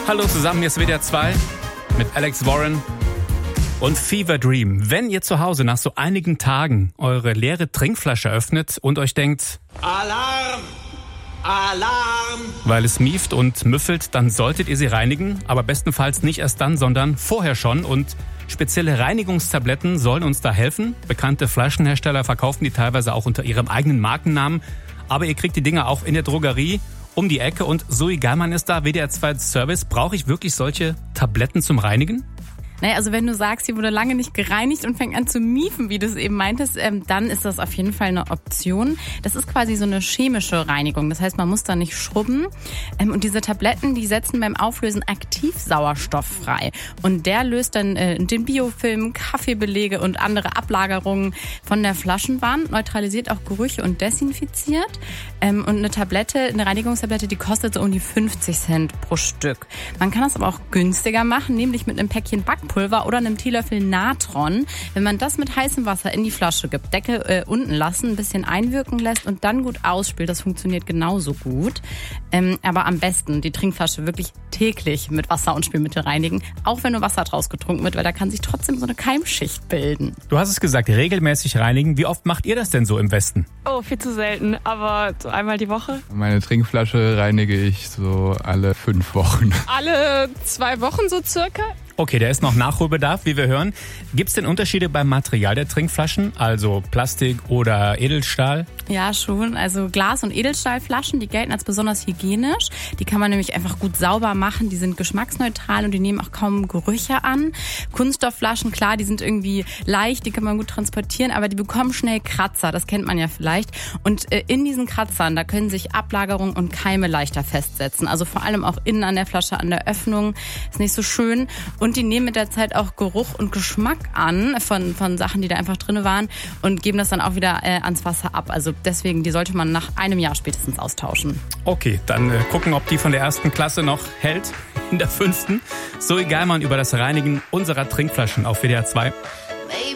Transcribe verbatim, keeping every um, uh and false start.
Hallo zusammen, hier ist W D R zwei mit Alex Warren und Fever Dream. Wenn ihr zu Hause nach so einigen Tagen eure leere Trinkflasche öffnet und euch denkt, Alarm! Alarm! Weil es mieft und müffelt, dann solltet ihr sie reinigen, aber bestenfalls nicht erst dann, sondern vorher schon. Und spezielle Reinigungstabletten sollen uns da helfen. Bekannte Flaschenhersteller verkaufen die teilweise auch unter ihrem eigenen Markennamen. Aber ihr kriegt die Dinger auch in der Drogerie um die Ecke. Und Zoe Geilmann ist da, W D R zwei Service. Brauche ich wirklich solche Tabletten zum Reinigen? Naja, also wenn du sagst, hier wurde lange nicht gereinigt und fängt an zu miefen, wie du es eben meintest, ähm, dann ist das auf jeden Fall eine Option. Das ist quasi so eine chemische Reinigung. Das heißt, man muss da nicht schrubben. Ähm, und diese Tabletten, die setzen beim Auflösen aktiv Sauerstoff frei. Und der löst dann äh, den Biofilm, Kaffeebelege und andere Ablagerungen von der Flaschenwand, neutralisiert auch Gerüche und desinfiziert. Ähm, und eine Tablette, eine Reinigungstablette, die kostet so um die fünfzig Cent pro Stück. Man kann das aber auch günstiger machen, nämlich mit einem Päckchen Backpulver oder einem Teelöffel Natron. Wenn man das mit heißem Wasser in die Flasche gibt, Deckel äh, unten lassen, ein bisschen einwirken lässt und dann gut ausspült, das funktioniert genauso gut. Ähm, aber am besten die Trinkflasche wirklich täglich mit Wasser und Spülmittel reinigen, auch wenn nur Wasser draus getrunken wird, weil da kann sich trotzdem so eine Keimschicht bilden. Du hast es gesagt, regelmäßig reinigen. Wie oft macht ihr das denn so im Westen? Oh, viel zu selten, aber so einmal die Woche. Meine Trinkflasche reinige ich so alle fünf Wochen. Alle zwei Wochen so circa. Okay, da ist noch Nachholbedarf, wie wir hören. Gibt es denn Unterschiede beim Material der Trinkflaschen, also Plastik oder Edelstahl? Ja, schon. Also Glas- und Edelstahlflaschen, die gelten als besonders hygienisch. Die kann man nämlich einfach gut sauber machen. Die sind geschmacksneutral und die nehmen auch kaum Gerüche an. Kunststoffflaschen, klar, die sind irgendwie leicht, die kann man gut transportieren, aber die bekommen schnell Kratzer. Das kennt man ja vielleicht. Und äh, in diesen Kratzern, da können sich Ablagerungen und Keime leichter festsetzen. Also vor allem auch innen an der Flasche, an der Öffnung. Ist nicht so schön. Und die nehmen mit der Zeit auch Geruch und Geschmack an von, von Sachen, die da einfach drin waren und geben das dann auch wieder äh, ans Wasser ab. Also deswegen, die sollte man nach einem Jahr spätestens austauschen. Okay, dann äh, gucken, ob die von der ersten Klasse noch hält in der fünften. Zoe Geilmann über das Reinigen unserer Trinkflaschen auf W D R zwei.